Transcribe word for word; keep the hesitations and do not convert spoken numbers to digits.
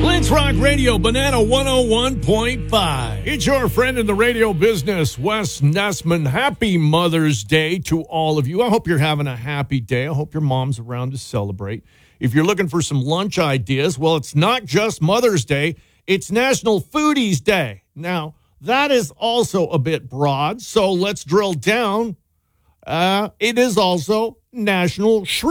Blitz Rock Radio, Banana one oh one point five. It's your friend in the radio business, Wes Nessman. Happy Mother's Day to all of you. I hope you're having a happy day. I hope your mom's around to celebrate. If you're looking for some lunch ideas, well, it's not just Mother's Day. It's National Foodies Day. Now, that is also a bit broad, so let's drill down. Uh, it is also National Shrimp